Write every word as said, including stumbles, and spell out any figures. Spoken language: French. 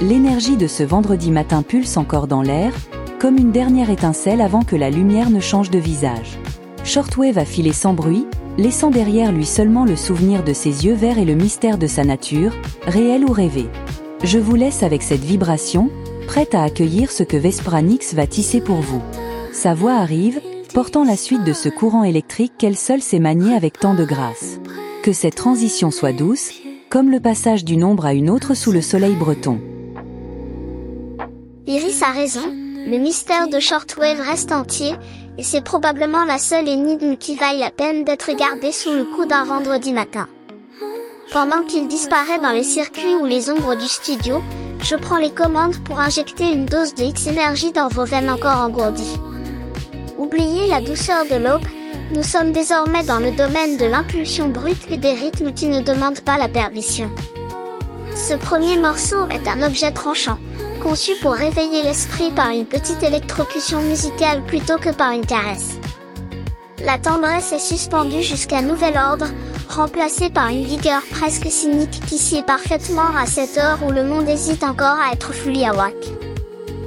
L'énergie de ce vendredi matin pulse encore dans l'air, comme une dernière étincelle avant que la lumière ne change de visage. Shortwave a filé sans bruit, laissant derrière lui seulement le souvenir de ses yeux verts et le mystère de sa nature, réel ou rêvé. Je vous laisse avec cette vibration, prête à accueillir ce que Vespranix va tisser pour vous. Sa voix arrive, portant la suite de ce courant électrique qu'elle seule sait manier avec tant de grâce. Que cette transition soit douce, comme le passage d'une ombre à une autre sous le soleil breton. Iris a raison, le mystère de Shortwave reste entier, et c'est probablement la seule énigme qui vaille la peine d'être gardée sous le coup d'un vendredi matin. Pendant qu'il disparaît dans les circuits ou les ombres du studio, je prends les commandes pour injecter une dose de X-énergie dans vos veines encore engourdies. Oubliez la douceur de l'aube, nous sommes désormais dans le domaine de l'impulsion brute et des rythmes qui ne demandent pas la permission. Ce premier morceau est un objet tranchant, conçu pour réveiller l'esprit par une petite électrocution musicale plutôt que par une caresse. La tendresse est suspendue jusqu'à nouvel ordre, remplacée par une vigueur presque cynique qui sied parfaitement à cette heure où le monde hésite encore à être Fuliawak.